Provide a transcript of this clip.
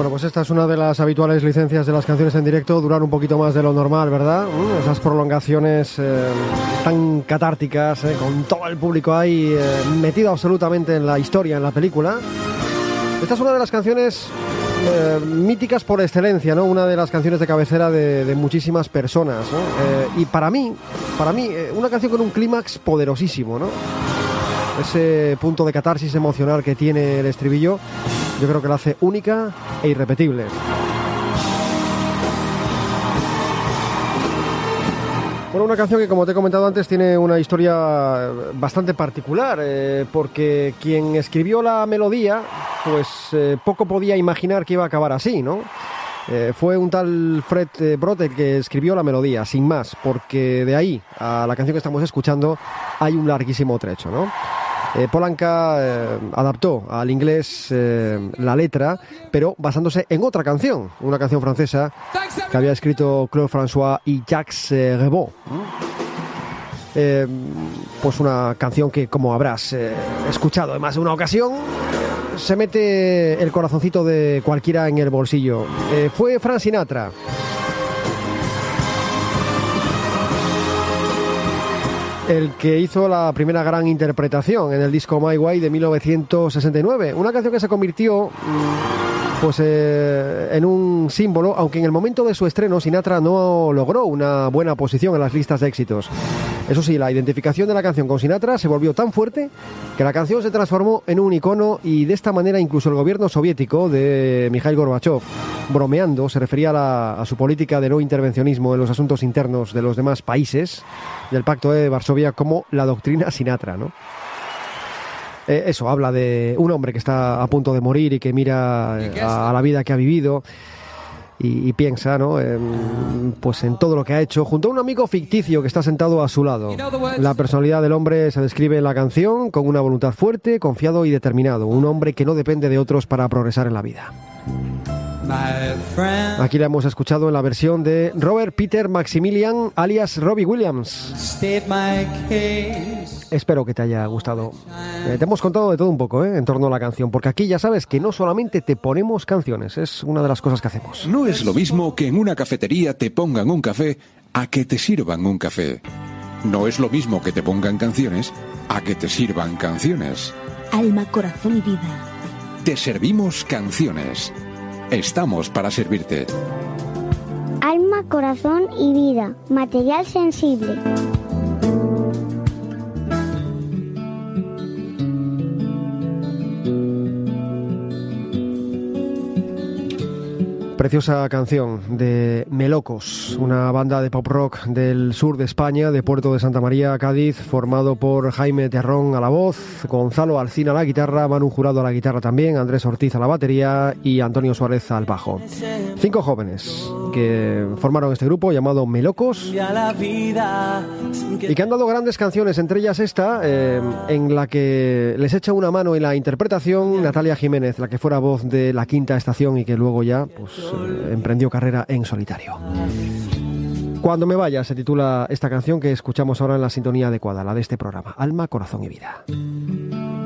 Bueno, pues esta es una de las habituales licencias de las canciones en directo, durar un poquito más de lo normal, ¿verdad? Esas prolongaciones tan catárticas, con todo el público ahí metido absolutamente en la historia, en la película. Esta es una de las canciones míticas por excelencia, ¿no? Una de las canciones de cabecera de muchísimas personas, ¿no? Y para mí, una canción con un clímax poderosísimo, ¿no? Ese punto de catarsis emocional que tiene el estribillo, yo creo que la hace única e irrepetible. Bueno, una canción que, como te he comentado antes, tiene una historia bastante particular, porque quien escribió la melodía, pues poco podía imaginar que iba a acabar así, ¿no? Fue un tal Fred Brott el que escribió la melodía, sin más, porque de ahí a la canción que estamos escuchando hay un larguísimo trecho, ¿no? Polanka adaptó al inglés la letra, pero basándose en otra canción, una canción francesa que había escrito Claude François y Jacques Revaux. Pues una canción que, como habrás escuchado en más de una ocasión, se mete el corazoncito de cualquiera en el bolsillo. Fue Frank Sinatra el que hizo la primera gran interpretación en el disco My Way de 1969. Una canción que se convirtió pues en un símbolo, aunque en el momento de su estreno Sinatra no logró una buena posición en las listas de éxitos. Eso sí, la identificación de la canción con Sinatra se volvió tan fuerte que la canción se transformó en un icono, y de esta manera incluso el gobierno soviético de Mikhail Gorbachev, bromeando, se refería a su política de no intervencionismo en los asuntos internos de los demás países del Pacto de Varsovia como la doctrina Sinatra, ¿no? Eso habla de un hombre que está a punto de morir y que mira a la vida que ha vivido y piensa, ¿no? Pues en todo lo que ha hecho, junto a un amigo ficticio que está sentado a su lado. La personalidad del hombre se describe en la canción con una voluntad fuerte, confiado y determinado. Un hombre que no depende de otros para progresar en la vida. Aquí la hemos escuchado en la versión de Robert Peter Maximilian, alias Robbie Williams. Espero que te haya gustado. Te hemos contado de todo un poco, en torno a la canción, porque aquí ya sabes que no solamente te ponemos canciones, es una de las cosas que hacemos. No es lo mismo que en una cafetería te pongan un café a que te sirvan un café. No es lo mismo que te pongan canciones a que te sirvan canciones. Alma, corazón y vida. Te servimos canciones. Estamos para servirte. Alma, corazón y vida. Material sensible. Preciosa canción de Melocos, una banda de pop rock del sur de España, de Puerto de Santa María, Cádiz, formado por Jaime Terrón a la voz, Gonzalo Alcina a la guitarra, Manu Jurado a la guitarra también, Andrés Ortiz a la batería y Antonio Suárez al bajo. 5 jóvenes que formaron este grupo llamado Melocos y que han dado grandes canciones, entre ellas esta, en la que les echa una mano en la interpretación Natalia Jiménez, la que fuera voz de La Quinta Estación y que luego ya pues emprendió carrera en solitario. Cuando me vaya se titula esta canción que escuchamos ahora en la sintonía adecuada, la de este programa, Alma, corazón y vida.